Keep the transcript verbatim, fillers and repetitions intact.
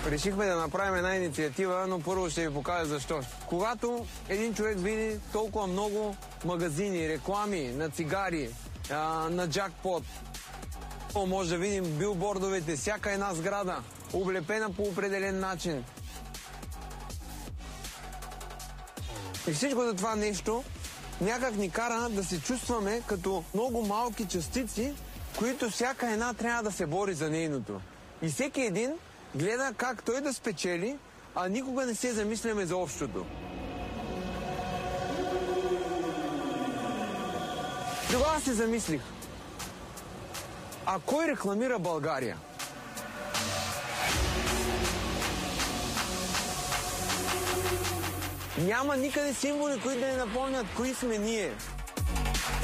Решихме да направим една инициатива, но първо ще ви покажа защо. Когато един човек види толкова много магазини, реклами на цигари, а, на джакпот, може да видим билбордовете, всяка една сграда, облепена по определен начин. И всичко за това нещо някак ни кара да се чувстваме като много малки частици, които всяка една трябва да се бори за нейното. И всеки един гледа как той да спечели, а никога не се замисляме за общото. Тогава се замислих. А кой рекламира България? Няма никъде символи, които да ни напомнят кои сме ние.